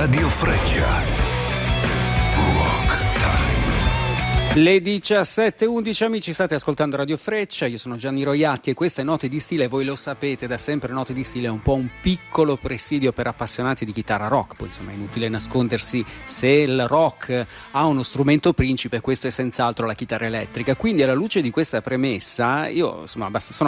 Radio Freccia. Rock Time. Le 17:11, amici, state ascoltando Radio Freccia, io sono Gianni Roiatti e questa è Note di Stile. Voi lo sapete da sempre, Note di Stile è un po' un piccolo presidio per appassionati di chitarra rock. Poi insomma è inutile nascondersi, se il rock ha uno strumento principe, questo è senz'altro la chitarra elettrica. Quindi alla luce di questa premessa io insomma sono